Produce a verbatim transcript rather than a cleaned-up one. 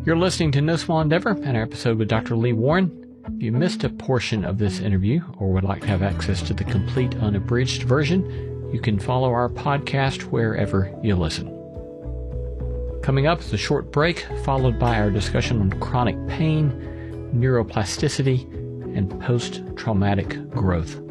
You're listening to No Small Endeavor and our episode with Doctor Lee Warren. If you missed a portion of this interview or would like to have access to the complete unabridged version, you can follow our podcast wherever you listen. Coming up is a short break, followed by our discussion on chronic pain, neuroplasticity, and post-traumatic growth.